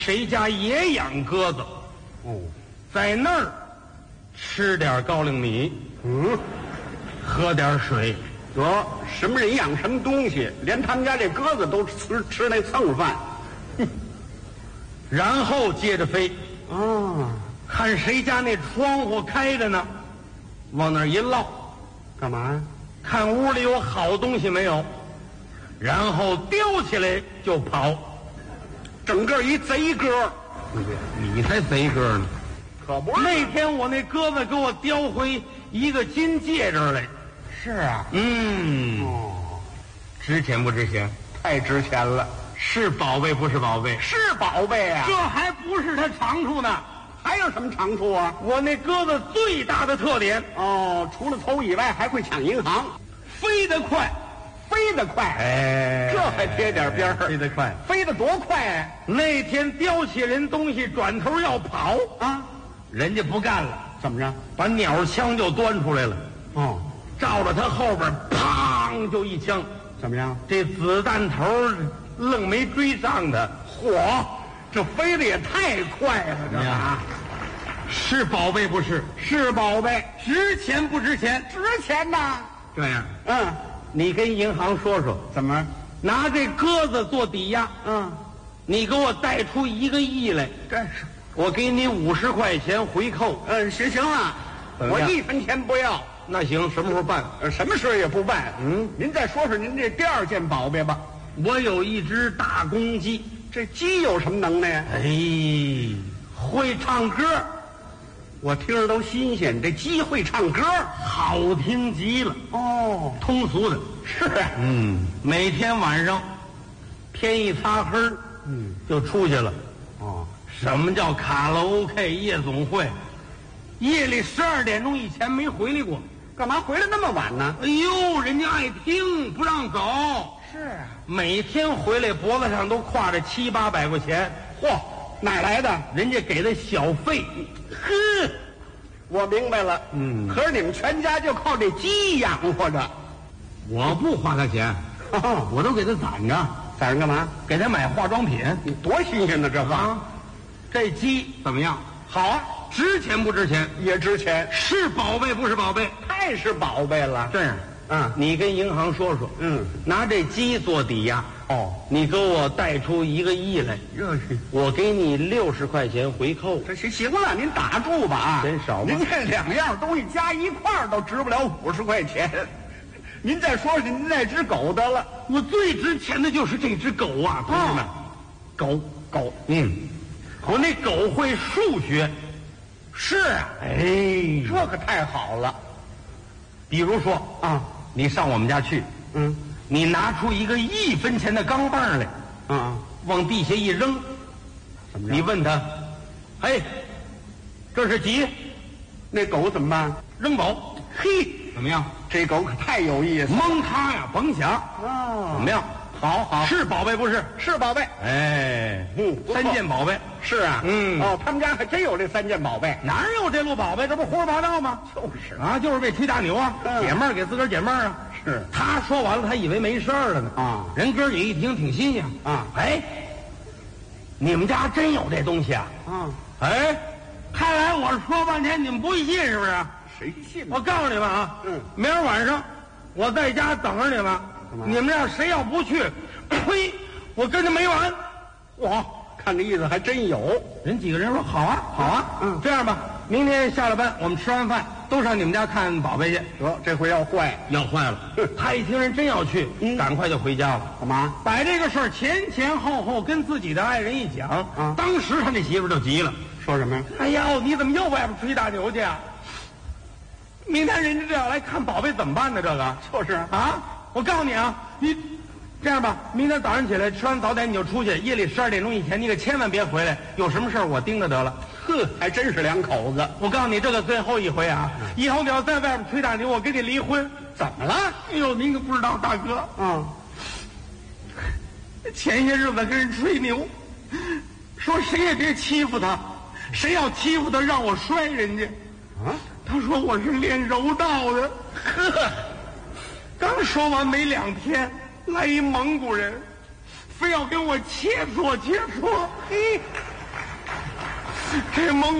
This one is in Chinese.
谁家也养鸽子，在那儿吃点高粱米，喝点水。 得，什么人养什么东西，连他们家这鸽子都吃那蹭饭。 然后接着飞。看谁家那窗户开着呢，往那儿一落， 干嘛呀？ 看屋里有好东西没有，然后叼起来就跑。 整个一贼鸽。 你才贼鸽呢！ 可不是。 那天我那鸽子给我叼回一个金戒指来。 是啊。 值钱不值钱？ 太值钱了。 是宝贝不是宝贝？ 是宝贝啊。 这还不是它长处呢。 还有什么长处啊？ 我那鸽子最大的特点除了偷以外，还会抢银行， 飞得快。 飞得快。这还贴点边儿。 飞得快， 飞得多快啊！ 那天叼起人东西，转头要跑啊， 人家不干了。 怎么着？ 把鸟枪就端出来了。照着他后边，砰就一枪。 怎么样？ 这子弹头愣没追上他。 嚯，这飞得也太快了，这是宝贝不是？ 是宝贝。 值钱不值钱？ 值钱呐！ 这样，你跟银行说说， 怎么拿这鸽子做抵押？你给我贷出1个亿来， 这是我给你50块钱回扣。 行了，我1分钱不要。 那行，什么时候办？ 什么时候也不办。您再说说您这第二件宝贝吧。 我有一只大公鸡。 这鸡有什么能耐呀？ 会唱歌。 我听着都新鲜，这鸡会唱歌， 好听极了。通俗的。 是啊。 每天晚上天一擦黑就出去了。什么叫卡拉 OK 夜总会？夜里12点钟以前没回来过。 干嘛回来那么晚呢？ 哎呦，人家爱听，不让走。 是啊。 每天回来脖子上都挎着700-800块钱。 嚯，哪来的？ 人家给的小费。 我明白了。可是你们全家就靠这鸡养活着。 我不花他钱，我都给他攒着。 攒着干嘛？ 给他买化妆品。 你多新鲜呢，这话。 这鸡怎么样？ 好啊。 值钱不值钱？ 也值钱。 是宝贝不是宝贝？ 太是宝贝了。 这样，你跟银行说说，拿这鸡做抵押。你给我贷出1个亿来，我给你60块钱回扣。 这行了，您打住吧。 真少吗？ 您这2样东西加一块儿都值不了50块钱。您再说说您那只狗得了。 我最值钱的就是这只狗啊，同志们。狗。我那狗会数学。 是啊。这可太好了。 比如说你上我们家去，你拿出一个1分钱的钢镚来，往地下一扔，你问他，这是几？ 那狗怎么办？ 扔宝。怎么样？ 这狗可太有意思了。 蒙他呀，甭想。怎么样？ 好。 是宝贝不是？ 是宝贝。 3件宝贝。 是啊。他们家还真有这3件宝贝。 哪有这路宝贝？这不胡说八道吗？ 就是啊，就是为吹大牛啊，解闷儿给自个儿解闷儿啊。 是。 他说完了，他以为没事儿了呢。人哥儿也一听挺新鲜你们家真有这东西啊？看来我说半天你们不信是不是？ 谁信？ 我告诉你们啊，明儿晚上我在家等着你们。你们要谁要不去，呸！我跟他没完。 看这意思还真有。 人几个人说好啊。这样吧，明天下了班我们吃完饭都上你们家看宝贝去。 得，这回要坏了。他一听人真要去，赶快就回家了。 干嘛？ 把这个事儿前后跟自己的爱人一讲，当时他那媳妇就急了， 说什么呀？ 哎呀，你怎么又外边吹大牛去啊？明天人家这要来看宝贝怎么办呢？这个就是我告诉你啊，你这样吧，明天早上起来吃完早点你就出去，夜里12点钟以前你可千万别回来，有什么事儿我盯着得了。 还真是2口子。 我告诉你，这个最后一回啊，以后你要在外边吹大牛，我跟你离婚。 怎么了？ 哎呦，您可不知道，大哥。前些日子跟人吹牛，说谁也别欺负他，谁要欺负他让我摔人家。他说我是练柔道的。刚说完没2天，来一蒙古人，非要跟我切磋切磋。 这蒙